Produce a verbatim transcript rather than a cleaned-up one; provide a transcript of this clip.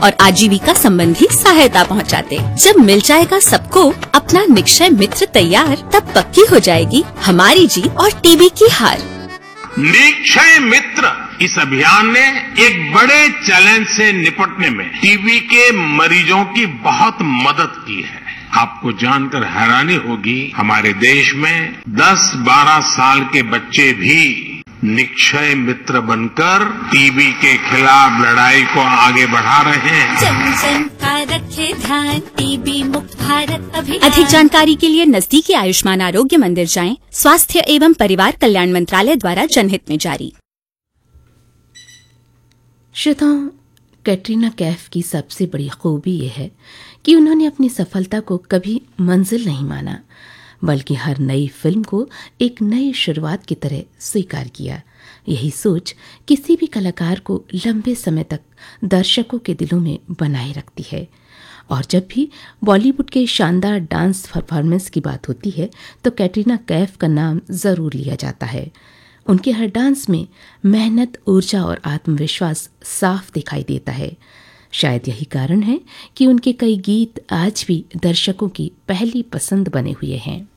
और आजीविका संबंधी सहायता पहुंचाते। जब मिल जाएगा सबको अपना निक्षय मित्र तैयार, तब पक्की हो जाएगी हमारी जीत और टीबी की हार। निक्षय मित्र इस अभियान ने एक बड़े चैलेंज से निपटने में टीबी के मरीजों की बहुत मदद की है। आपको जानकर हैरानी होगी, हमारे देश में दस बारह साल के बच्चे भी निक्षय मित्र बनकर टीबी के खिलाफ लड़ाई को आगे बढ़ा रहे हैं। जन जन का रखे ध्यान, टीबी मुक्त भारत अभियान। अधिक जानकारी के लिए नजदीकी आयुष्मान आरोग्य मंदिर जाएं। स्वास्थ्य एवं परिवार कल्याण मंत्रालय द्वारा जनहित में जारी। श्रोताओं, कैटरीना कैफ की सबसे बड़ी खूबी यह है कि उन्होंने अपनी सफलता को कभी मंजिल नहीं माना, बल्कि हर नई फिल्म को एक नई शुरुआत की तरह स्वीकार किया। यही सोच किसी भी कलाकार को लंबे समय तक दर्शकों के दिलों में बनाए रखती है। और जब भी बॉलीवुड के शानदार डांस परफॉर्मेंस की बात होती है तो कैटरीना कैफ का नाम ज़रूर लिया जाता है। उनके हर डांस में मेहनत, ऊर्जा और आत्मविश्वास साफ दिखाई देता है। शायद यही कारण है कि उनके कई गीत आज भी दर्शकों की पहली पसंद बने हुए हैं।